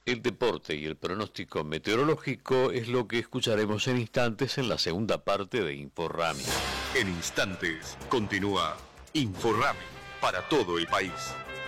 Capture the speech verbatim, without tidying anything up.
El deporte y el pronóstico meteorológico es lo que escucharemos en instantes en la segunda parte de InfoRami. En instantes continúa InfoRami para todo el país.